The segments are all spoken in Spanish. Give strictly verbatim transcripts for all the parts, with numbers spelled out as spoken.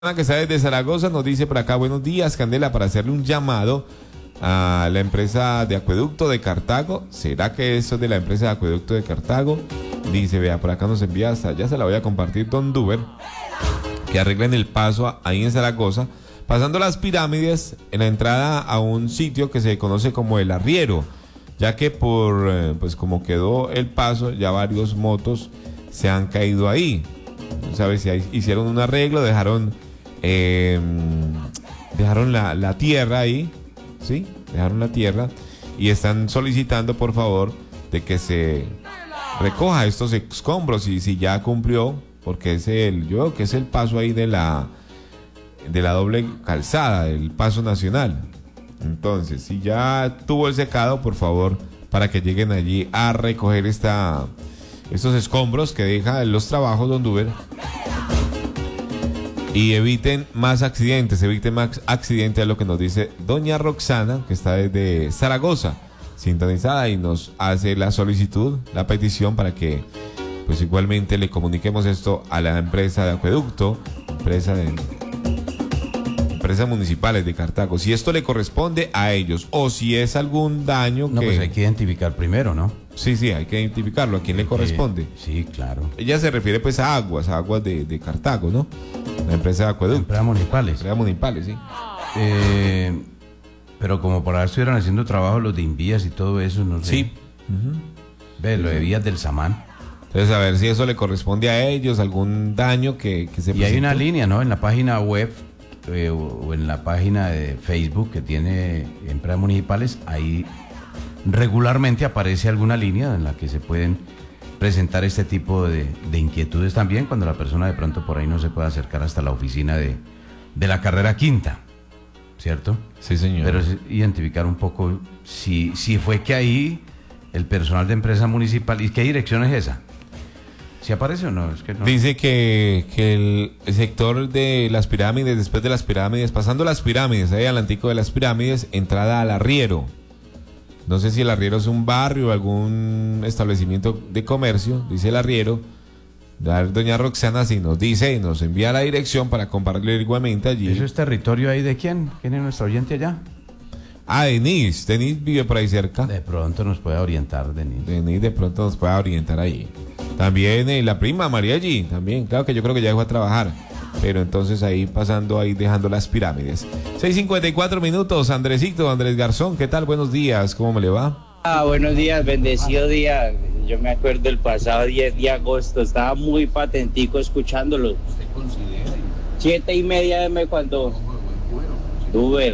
Que está desde Zaragoza nos dice por acá: buenos días, Candela, para hacerle un llamado a la empresa de acueducto de Cartago. ¿Será que eso es de la empresa de acueducto de Cartago? Dice, vea, por acá nos envía hasta, ya se la voy a compartir, Don Duber, que arreglen el paso ahí en Zaragoza, pasando las pirámides, en la entrada a un sitio que se conoce como El Arriero, ya que por, eh, pues como quedó el paso, ya varios motos se han caído ahí. ¿Sabes? Si hicieron un arreglo, dejaron eh, dejaron la, la tierra ahí, ¿sí? Dejaron la tierra y están solicitando, por favor, de que se recoja estos escombros y si ya cumplió, porque es el, yo creo que es el paso ahí de la de la doble calzada, el paso nacional. Entonces, si ya tuvo el secado, por favor, para que lleguen allí a recoger esta estos escombros que deja los trabajos, Don Duber, y eviten más accidentes, eviten más accidentes, es lo que nos dice doña Roxana, que está desde Zaragoza, sintonizada, y nos hace la solicitud, la petición para que pues igualmente le comuniquemos esto a la empresa de acueducto, empresa de empresas municipales de Cartago, si esto le corresponde a ellos o si es algún daño no, que... pues hay que identificar primero, ¿no? Sí, sí, hay que identificarlo, a quién le corresponde. Sí, claro. Ella se refiere pues a aguas, a aguas de, de Cartago, ¿no? La empresa de acueducto. Empresas municipales. Empresas municipales, sí. Eh, pero como por ahí estuvieran haciendo trabajo los de Invías y todo eso, no sé. Sí. Uh-huh. Ve, lo de Vías del Samán. Entonces, a ver si eso le corresponde a ellos, algún daño que, que se Y presentó. hay una línea, ¿no? En la página web eh, o, o en la página de Facebook que tiene Empresas Municipales, ahí regularmente aparece alguna línea en la que se pueden presentar este tipo de, de inquietudes también cuando la persona de pronto por ahí no se puede acercar hasta la oficina de, de la carrera quinta, ¿cierto? Sí, señor. Pero es identificar un poco si, si fue que ahí el personal de empresa municipal, ¿y qué dirección es esa? ¿Si aparece o no? Es que no. Dice que, que el, el sector de las pirámides, después de las pirámides, pasando las pirámides, ahí al antico de las pirámides, entrada al Arriero. No sé si el Arriero es un barrio o algún establecimiento de comercio, dice el Arriero. Doña Roxana si nos dice y nos envía la dirección para compartirlo igualmente allí. ¿Eso es territorio ahí de quién? ¿Quién es nuestro oyente allá? Ah, Denise. Denise vive por ahí cerca. De pronto nos puede orientar, Denise. Denise de pronto nos puede orientar ahí. También eh, la prima María allí, también. Claro que yo creo que ya dejó a trabajar. Pero entonces ahí pasando, ahí dejando las pirámides. seis cincuenta y cuatro minutos, Andresito, Andrés Garzón, ¿qué tal? Buenos días, ¿cómo me le va? Ah, buenos días, bendecido día. Yo me acuerdo el pasado diez de agosto, estaba muy patentico escuchándolo. Siete y media de cuando Duber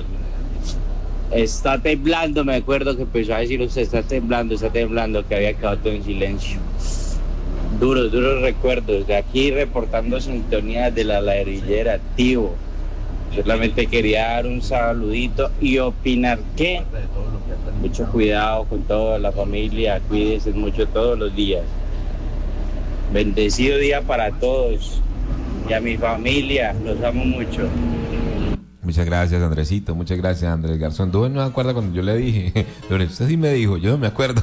está temblando, me acuerdo que empezó a decir usted está temblando, está temblando, que había quedado todo en silencio. Duros, duros recuerdos. De aquí reportando sintonía de la ladrillera activo. Solamente quería dar un saludito y opinar que mucho cuidado con toda la familia, cuídense mucho todos los días. Bendecido día para todos y a mi familia, los amo mucho. Muchas gracias, Andresito, muchas gracias, Andrés Garzón. ¿Tú no me acuerdas cuando yo le dije? Pero usted sí me dijo, yo no me acuerdo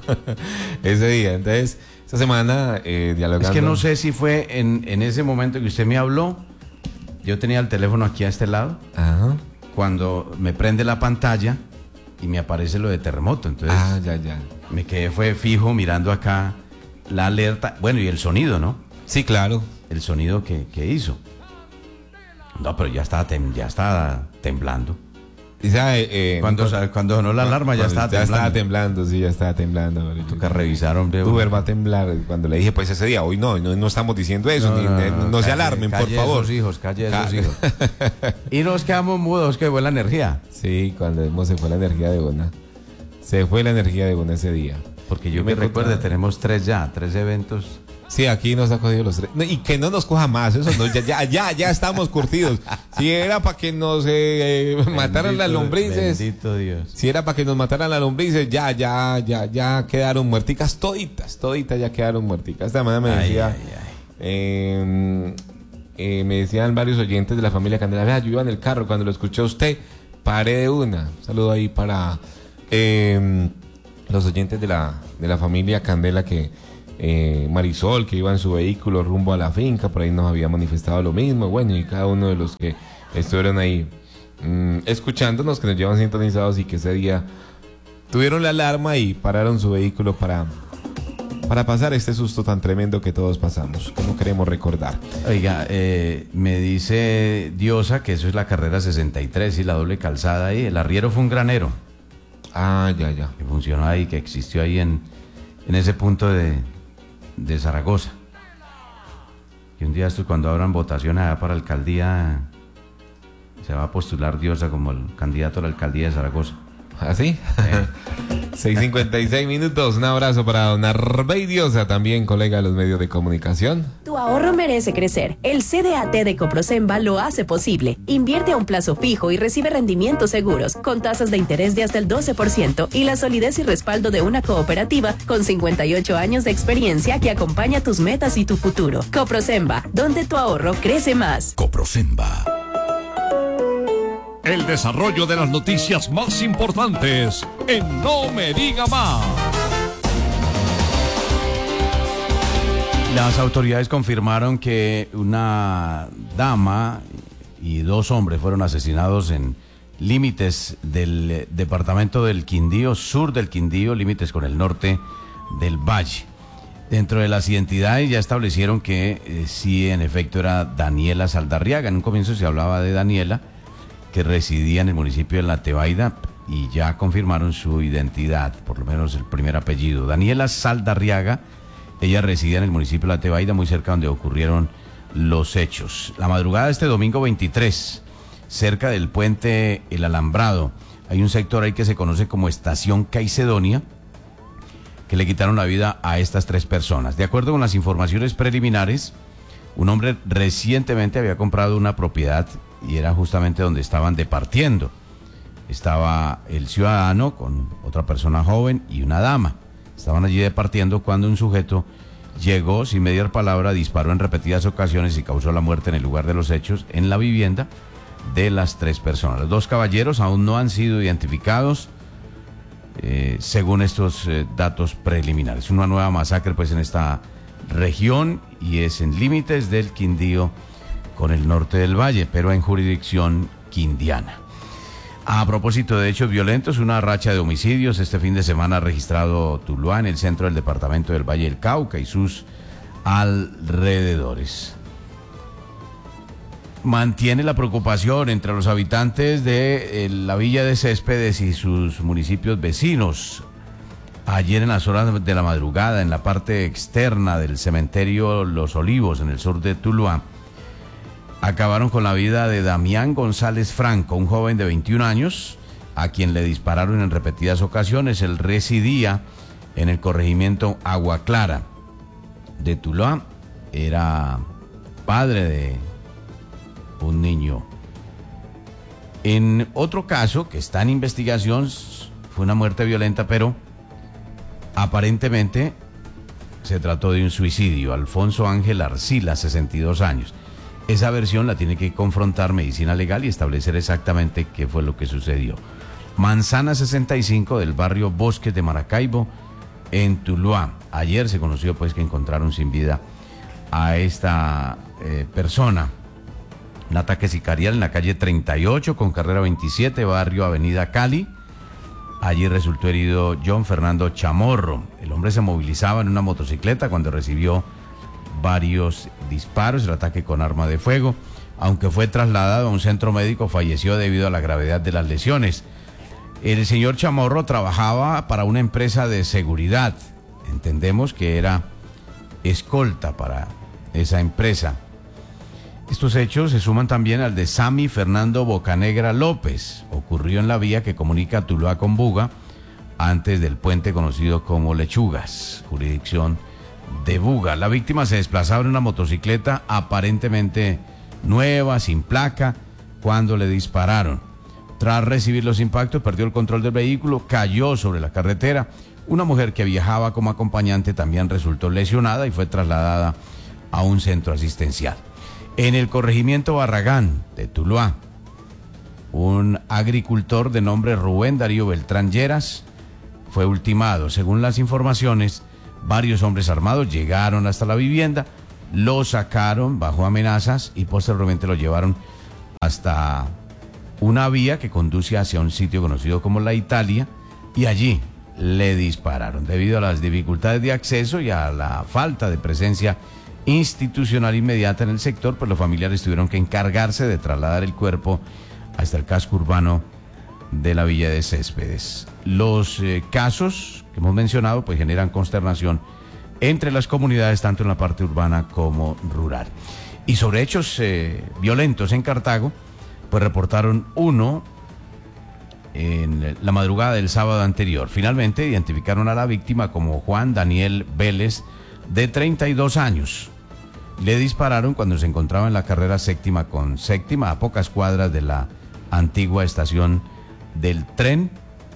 ese día. Entonces, esta semana eh, dialogando. Es que no sé si fue en, en ese momento que usted me habló. Yo tenía el teléfono aquí a este lado. Ajá. Cuando me prende la pantalla y me aparece lo de terremoto. Entonces, ah, ya, ya. Me quedé fue fijo mirando acá la alerta. Bueno, y el sonido, ¿no? Sí, claro. El sonido que, que hizo. No, pero ya estaba, tem, ya estaba temblando. Y sabe, eh, cuando, no, cuando, cuando sonó la alarma ya estaba ya temblando. estaba temblando, sí, ya estaba temblando. Toca revisar, hombre. Duber va a temblar. Cuando le dije, pues ese día, hoy no, no, no estamos diciendo eso, no, ni, no, no, no, no se calle, alarmen, calle por favor. Esos hijos, calle esos hijos. Y nos quedamos mudos, que fue la energía. Sí, cuando se fue la energía de una. Se fue la energía de una ese día. Porque yo, yo me recuerdo, tenemos tres ya, tres eventos. Sí, aquí nos ha cogido los tres. No, y que no nos coja más, eso no, ya, ya, ya, ya estamos curtidos. Si era para que nos eh, bendito, mataran las lombrices. Bendito Dios. Si era para que nos mataran las lombrices, ya, ya, ya, ya quedaron muerticas, toditas, toditas ya quedaron muerticas. Esta mañana me decía, ay, ay, ay. Eh, eh, me decían varios oyentes de la familia Candela, vea, yo iba en el carro, cuando lo escuché a usted, paré de una. Un saludo ahí para eh, los oyentes de la, de la familia Candela que eh, Marisol, que iba en su vehículo rumbo a la finca, por ahí nos había manifestado lo mismo. Bueno, y cada uno de los que estuvieron ahí mmm, escuchándonos, que nos llevan sintonizados y que ese día tuvieron la alarma y pararon su vehículo para, para pasar este susto tan tremendo que todos pasamos, como queremos recordar. Oiga, eh, me dice Diosa que eso es la carrera sesenta y tres y la doble calzada ahí. El arriero fue un granero. Ah, ya, ya. Que funcionó ahí, que existió ahí en, en ese punto de, de Zaragoza. Y un día estos, cuando abran votaciones allá para alcaldía, se va a postular Diosa como el candidato a la alcaldía de Zaragoza. ¿Así? ¿Ah, seis cincuenta y seis minutos. Un abrazo para don Arbey Diosa, también colega de los medios de comunicación. Tu ahorro merece crecer. El C D A T de Coprosemba lo hace posible. Invierte a un plazo fijo y recibe rendimientos seguros, con tasas de interés de hasta el doce por ciento y la solidez y respaldo de una cooperativa con cincuenta y ocho años de experiencia que acompaña tus metas y tu futuro. Coprosemba, donde tu ahorro crece más. Coprosemba. El desarrollo de las noticias más importantes en No Me Diga Más. Las autoridades confirmaron que una dama y dos hombres fueron asesinados en límites del departamento del Quindío, sur del Quindío, límites con el norte del Valle. Dentro de las identidades ya establecieron que eh, sí, en efecto, era Daniela Saldarriaga. En un comienzo se hablaba de Daniela, que residía en el municipio de La Tebaida, y ya confirmaron su identidad, por lo menos el primer apellido. Daniela Saldarriaga, ella residía en el municipio de La Tebaida, muy cerca donde ocurrieron los hechos. La madrugada de este domingo veintitrés, cerca del puente El Alambrado, hay un sector ahí que se conoce como Estación Caicedonia, que le quitaron la vida a estas tres personas. De acuerdo con las informaciones preliminares, un hombre recientemente había comprado una propiedad y era justamente donde estaban departiendo. Estaba el ciudadano con otra persona joven y una dama. Estaban allí departiendo cuando un sujeto llegó sin mediar palabra, disparó en repetidas ocasiones y causó la muerte en el lugar de los hechos, en la vivienda de las tres personas. Los dos caballeros aún no han sido identificados, eh, según estos eh, datos preliminares. Una nueva masacre pues en esta región, y es en límites del Quindío con el norte del Valle, pero en jurisdicción quindiana. A propósito de hechos violentos, una racha de homicidios este fin de semana ha registrado Tuluá, en el centro del departamento del Valle del Cauca y sus alrededores. Mantiene la preocupación entre los habitantes de eh, la Villa de Céspedes y sus municipios vecinos. Ayer en las horas de la madrugada, en la parte externa del cementerio Los Olivos, en el sur de Tuluá, acabaron con la vida de Damián González Franco, un joven de veintiún años, a quien le dispararon en repetidas ocasiones. Él residía en el corregimiento Agua Clara de Tuluá, era padre de un niño. En otro caso que está en investigación, fue una muerte violenta, pero aparentemente se trató de un suicidio. Alfonso Ángel Arcila, sesenta y dos años. Esa versión la tiene que confrontar medicina legal y establecer exactamente qué fue lo que sucedió. Manzana sesenta y cinco, del barrio Bosques de Maracaibo, en Tuluá. Ayer se conoció pues que encontraron sin vida a esta eh, persona. Un ataque sicarial en la calle treinta y ocho con carrera veintisiete, barrio Avenida Cali. Allí resultó herido John Fernando Chamorro. El hombre se movilizaba en una motocicleta cuando recibió varios disparos, el ataque con arma de fuego. Aunque fue trasladado a un centro médico, falleció debido a la gravedad de las lesiones. El señor Chamorro trabajaba para una empresa de seguridad. Entendemos que era escolta para esa empresa. Estos hechos se suman también al de Sami Fernando Bocanegra López. Ocurrió en la vía que comunica Tuluá con Buga, antes del puente conocido como Lechugas, jurisdicción de Buga. La víctima se desplazaba en una motocicleta aparentemente nueva, sin placa, cuando le dispararon. Tras recibir los impactos, perdió el control del vehículo, cayó sobre la carretera. Una mujer que viajaba como acompañante también resultó lesionada y fue trasladada a un centro asistencial. En el corregimiento Barragán de Tuluá, un agricultor de nombre Rubén Darío Beltrán Lleras fue ultimado. Según las informaciones, varios hombres armados llegaron hasta la vivienda, lo sacaron bajo amenazas y posteriormente lo llevaron hasta una vía que conduce hacia un sitio conocido como La Italia, y allí le dispararon. Debido a las dificultades de acceso y a la falta de presencia institucional inmediata en el sector, pues los familiares tuvieron que encargarse de trasladar el cuerpo hasta el casco urbano de la Villa de Céspedes. Los eh, casos que hemos mencionado pues generan consternación entre las comunidades, tanto en la parte urbana como rural. Y sobre hechos eh, violentos en Cartago, pues reportaron uno en la madrugada del sábado anterior. Finalmente identificaron a la víctima como Juan Daniel Vélez, de treinta y dos años. Le dispararon cuando se encontraba en la carrera séptima con séptima, a pocas cuadras de la antigua estación del tren.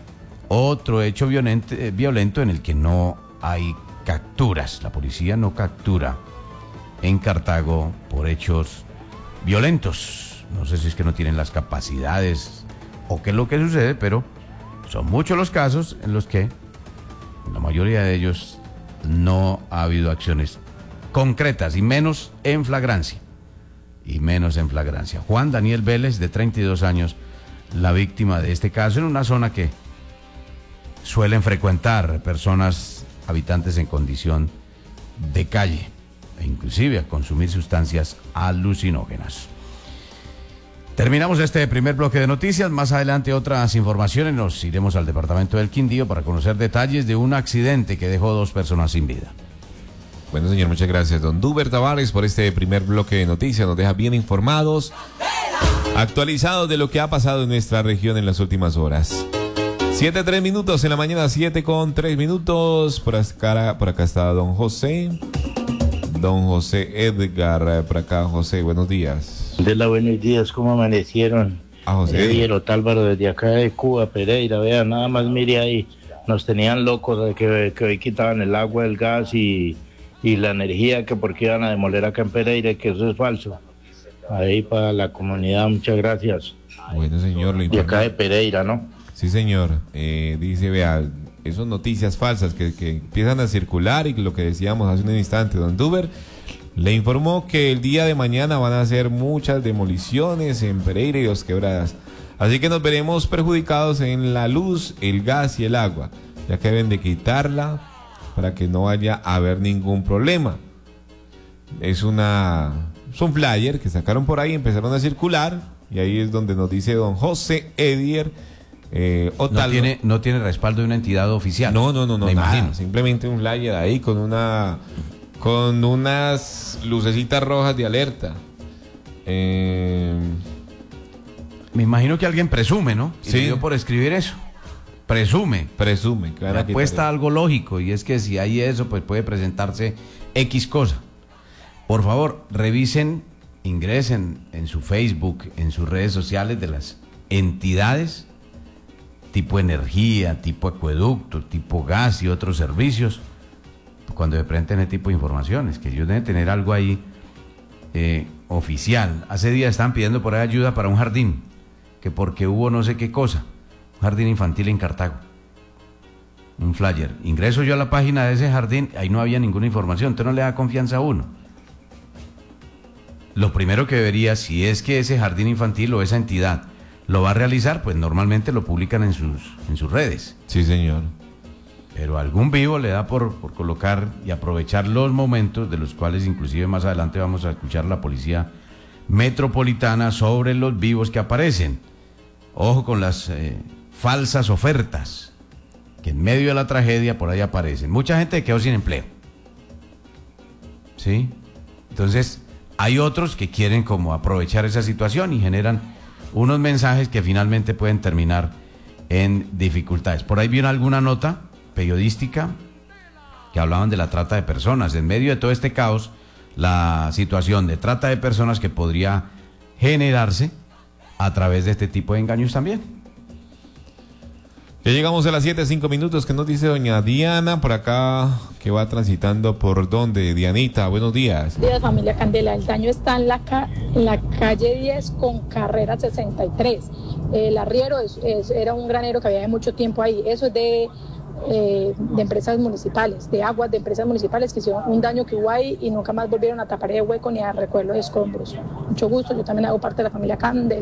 Otro hecho violento, eh, violento en el que no hay capturas. La policía no captura en Cartago por hechos violentos. No sé si es que no tienen las capacidades o qué es lo que sucede, pero son muchos los casos en los que, la mayoría de ellos, no ha habido acciones concretas y menos en flagrancia. Y menos en flagrancia. Juan Daniel Vélez, de treinta y dos años, la víctima de este caso, en una zona que suelen frecuentar personas habitantes en condición de calle e inclusive a consumir sustancias alucinógenas. Terminamos este primer bloque de noticias. Más adelante otras informaciones. Nos iremos al departamento del Quindío para conocer detalles de un accidente que dejó dos personas sin vida. Bueno, señor, muchas gracias, don Duber Tavares, por este primer bloque de noticias. Nos deja bien informados, actualizados de lo que ha pasado en nuestra región en las últimas horas. Siete, tres minutos en la mañana, siete con tres minutos. Por acá, por acá está don José. Don José Edgar, por acá, José, buenos días. De la buenos días, ¿cómo amanecieron? Ah, José. Edier Otálvaro desde acá de Cuba, Pereira, vean, nada más mire ahí, nos tenían locos de que, que hoy quitaban el agua, el gas y, y la energía, que porque iban a demoler acá en Pereira, que eso es falso. Ahí para la comunidad, muchas gracias. Bueno, señor, lo de acá de Pereira, ¿no? Sí, señor, eh, dice, vea, esas noticias falsas que, que empiezan a circular, y lo que decíamos hace un instante, don Duber le informó que el día de mañana van a hacer muchas demoliciones en Pereira y Dos Quebradas, así que nos veremos perjudicados en la luz, el gas y el agua, ya que deben de quitarla para que no vaya a haber ningún problema. Es una es un flyer que sacaron por ahí, empezaron a circular, y ahí es donde nos dice don José Edier eh, Otálvaro. No tiene, no tiene respaldo de una entidad oficial. No, no, no, no, me nada, imagino. Simplemente un flyer ahí con una con unas lucecitas rojas de alerta. Eh... Me imagino que alguien presume, ¿no? Y sí. le dio por escribir eso. Presume. Presume. Que le apuesta algo lógico, y es que si hay eso, pues puede presentarse X cosa. Por favor, revisen, ingresen en su Facebook, en sus redes sociales de las entidades tipo energía, tipo acueducto, tipo gas y otros servicios, cuando se presenten ese tipo de informaciones, que ellos deben tener algo ahí eh, oficial. Hace días estaban pidiendo por ahí ayuda para un jardín, que porque hubo no sé qué cosa, un jardín infantil en Cartago, un flyer. Ingreso yo a la página de ese jardín, ahí no había ninguna información, entonces no le da confianza a uno. Lo primero que debería, si es que ese jardín infantil o esa entidad lo va a realizar, pues normalmente lo publican en sus, en sus redes. Sí, señor. Pero algún vivo le da por, por colocar y aprovechar los momentos, de los cuales inclusive más adelante vamos a escuchar a la policía metropolitana sobre los vivos que aparecen. Ojo con las eh, falsas ofertas que en medio de la tragedia por ahí aparecen. Mucha gente quedó sin empleo, ¿sí? Entonces hay otros que quieren como aprovechar esa situación y generan unos mensajes que finalmente pueden terminar en dificultades. Por ahí vino alguna nota periodística que hablaban de la trata de personas. En medio de todo este caos, la situación de trata de personas que podría generarse a través de este tipo de engaños también. Ya llegamos a las siete, cinco minutos. Que nos dice doña Diana por acá, que va transitando por dónde? Dianita, buenos días. Buenos días, familia Candela. El daño está en la, ca en la calle diez con carrera sesenta y tres. El arriero es, es, era un granero que había de mucho tiempo ahí. Eso es de eh, de empresas municipales, de aguas de empresas municipales que hicieron un daño que hubo ahí y nunca más volvieron a tapar el hueco ni a recogerlo de escombros. Mucho gusto, yo también hago parte de la familia Candel.